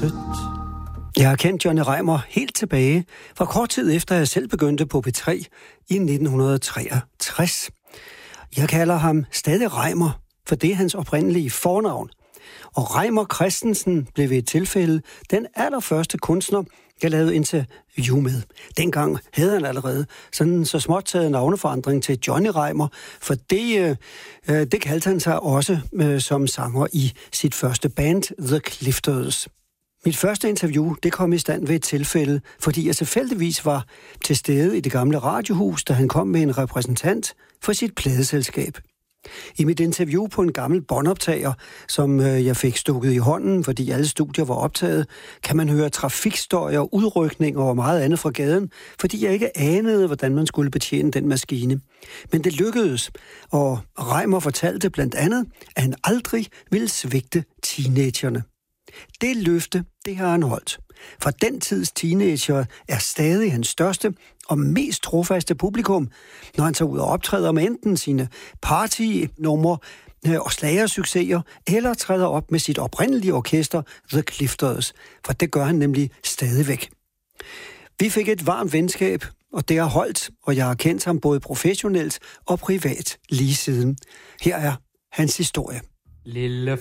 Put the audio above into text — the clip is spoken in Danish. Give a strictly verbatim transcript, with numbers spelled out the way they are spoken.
sødt. Jeg har kendt Johnny Reimar helt tilbage fra kort tid efter, jeg selv begyndte på P tre i nitten treogtres. Jeg kalder ham stadig Reimar, for det er hans oprindelige fornavn. Og Reimar Christensen blev ved et tilfælde den allerførste kunstner, jeg lavede interview med. Dengang havde han allerede sådan så småt taget navneforandring til Johnny Reimar, for det, øh, det kaldte han sig også øh, som sanger i sit første band, The Clifters. Mit første interview, det kom i stand ved et tilfælde, fordi jeg tilfældigvis var til stede i det gamle radiohus, da han kom med en repræsentant for sit pladeselskab. I mit interview på en gammel båndoptager, som øh, jeg fik stukket i hånden, fordi alle studier var optaget, kan man høre trafikstøjer, udrykninger og meget andet fra gaden, fordi jeg ikke anede, hvordan man skulle betjene den maskine. Men det lykkedes, og Reimar fortalte blandt andet, at han aldrig ville svigte teenagerne. Det løfte, det har han holdt. For den tids teenager er stadig hans største og mest trofaste publikum, når han tager ud og optræder med enten sine partynumre og slagersucceser, eller træder op med sit oprindelige orkester, The Clifters, for det gør han nemlig stadigvæk. Vi fik et varmt venskab, og det har holdt, og jeg har kendt ham både professionelt og privat lige siden. Her er hans historie. Lille